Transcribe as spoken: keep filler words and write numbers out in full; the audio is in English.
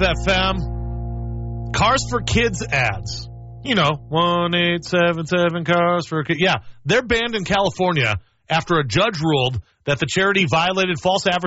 F M. Cars for Kids ads. You know, one eight seven seven Cars for Kids. Yeah, they're banned in California after a judge ruled that the charity violated false advertising